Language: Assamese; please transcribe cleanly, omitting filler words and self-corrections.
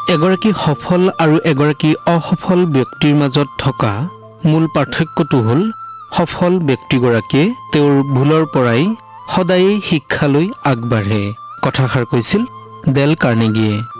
এগৰাকী সফল আৰু এগৰাকী অসফল ব্যক্তিৰ মাজত থকা মূল পাৰ্থক্যটো হ'ল সফল ব্যক্তিগৰাকীয়ে তেওঁৰ ভুলৰ পৰাই সদায়েই শিক্ষালৈ আগবাঢ়ে। কথাষাৰ কৈছিল ডেল কাৰ্নেগীয়ে।